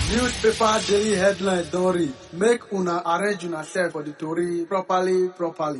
Newspaper daily headlines don read. Make una arrange una self for the tori properly.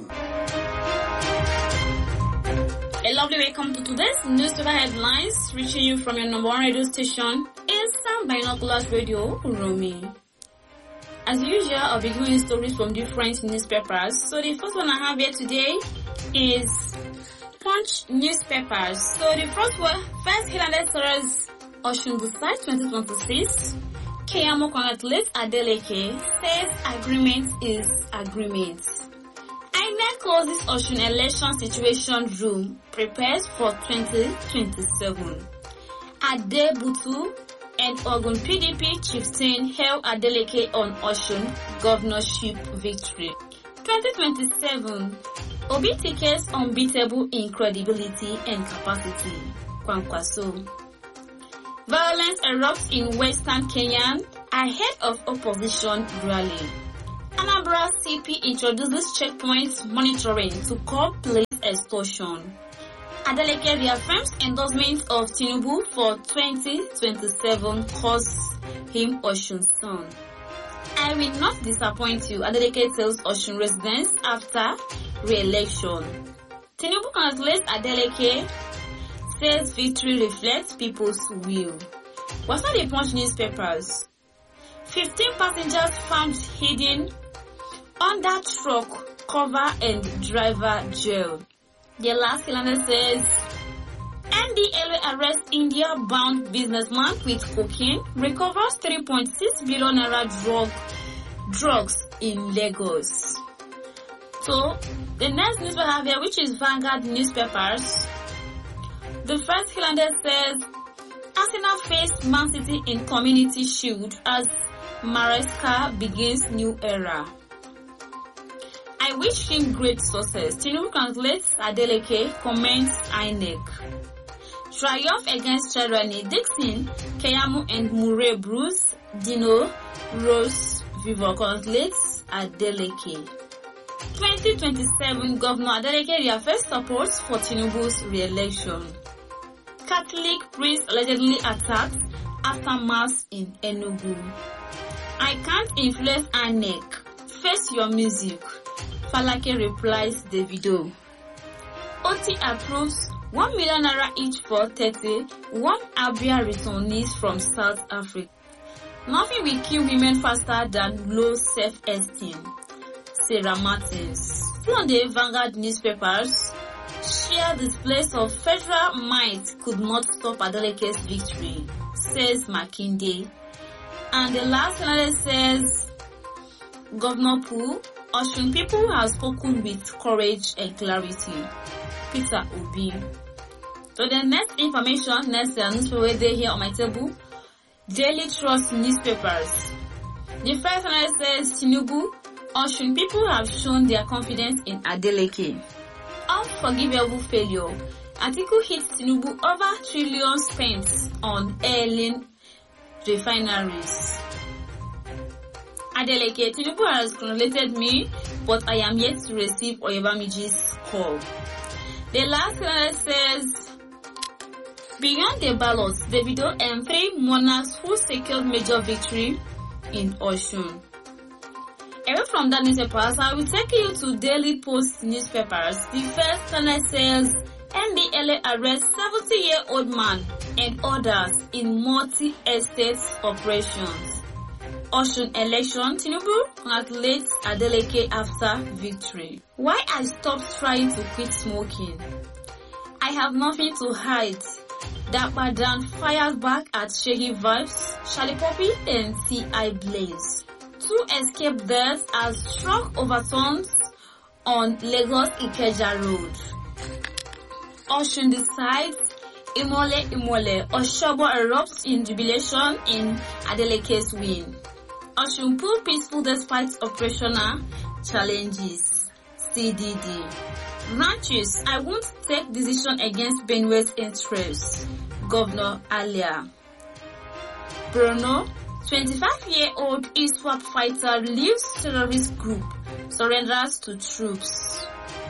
A lovely welcome to today's newspaper headlines, reaching you from your number one radio station, Eastern Binoculars Radio, Uromi. As usual, I'll be giving stories from different newspapers. So the first one I have here today is Punch newspapers. So the first Highlanders Stars Osun Decide 2026. Keyamo congratulates Adeleke, says agreement is agreement. INEC closes Osun election situation room, prepares for 2027. Adebutu and Ogun PDP chieftain hail Adeleke on Osun governorship victory. 2027, Obi tickets unbeatable in credibility and capacity. Kwankwaso. Violence erupts in Western Kenya ahead of opposition rally. Anambra CP introduces checkpoint monitoring to curb police extortion. Adeleke reaffirms endorsement of Tinubu for 2027 calls him Osun's son. I will not disappoint you, Adeleke tells Osun residents after re-election. Tinubu congratulates Adeleke, says victory reflects people's will. What's not the Punch newspapers? 15 passengers found hidden under truck cover and driver jail. The last Highlanders says NDLA arrests India-bound businessman with cocaine, recovers 3.6 billion naira drugs in Lagos. So the next newspaper I have here, which is Vanguard newspapers. The first Highlanders says Arsenal faced Man City in Community Shield as Maresca begins new era. I wish him great success. Tinubu congratulates Adeleke, comments INEC. Triumph against Cherani, Dixon, Keyamo and Murray Bruce, Dino, Rose, Vivo congratulates Adeleke. 2027 Governor Adeleke reaffirms support for Tinubu's re-election. Catholic priest allegedly attacked after mass in Enugu. I can't influence INEC. Face your music. Falake replies Davido. OT approves 1 million naira each for 31 Abia returnees from South Africa. Nothing will kill women faster than low self-esteem. Sarah Martins. Still on the Vanguard newspapers, sheer displays of federal might could not stop Adeleke's victory, says Makinde. And the last one says, Governor Pooh, Osun people have spoken with courage and clarity. Peter Obi. So the next information, next newspaper they here on my table, Daily Trust newspapers. The first one says, Tinubu, Osun people have shown their confidence in Adeleke. Unforgivable failure. Article hits Tinubu over trillions spent on airline refineries. Adeleke, Tinubu has congratulated me, but I am yet to receive Oyebamiji's call. The last one says, beyond the ballots, Davido and 3 monarchs who secured major victory in Osun. Away from that newspapers, I will take you to Daily Post newspapers. The first one says, NDLA arrests 70-year-old man and others in multi-estate operations. Osun election, Tinubu congratulates Adeleke after victory. Why I stopped trying to quit smoking? I have nothing to hide. Dapper Dan fires back at Shaggy Vibes, Charlie Poppy and T.I. Blaze. 2 escaped deaths as truck overturns on Lagos Ikeja Road. Osun decides Imole, Oshobo erupts in jubilation in Adeleke's win. Osun pull peaceful despite operational challenges. CDD. Ranches, I won't take decision against Benwe's interests. Governor Alia. Bruno, 25-year-old ISWAP fighter leaves terrorist group, surrenders to troops.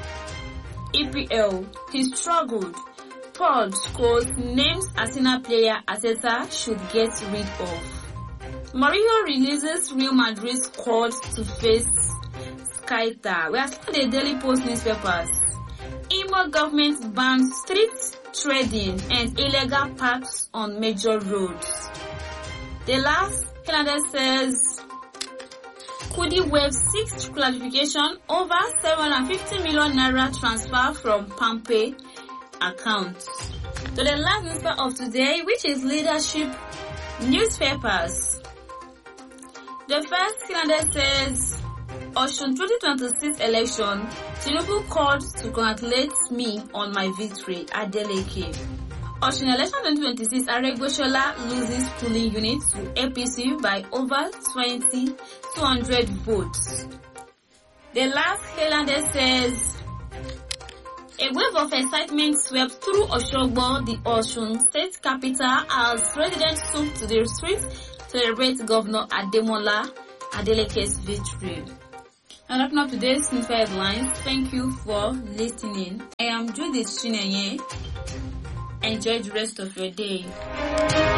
EPL, he struggled. Paul scores names Arsenal player Arteta should get rid of. Mourinho releases Real Madrid squad to face Skytar. We are still the Daily Post newspapers. Imo government bans street trading and illegal parks on major roads. The last calendar says Kudi waives 6th classification over 750 million naira transfer from Pampe account. So the last newspaper of today, which is Leadership newspapers. The first calendar says Osun 2026 election, Tinubu called to congratulate me on my victory, Adeleke. Osun election 2026, Aregbesola loses polling unit to APC by over 200 votes. The last calendar says a wave of excitement swept through Osogbo, the Osun state capital, as residents took to the streets to celebrate Governor Ademola Adeleke's victory. And wrapping up today's news headlines, thank you for listening. I am Judith Chinenye. Enjoy the rest of your day.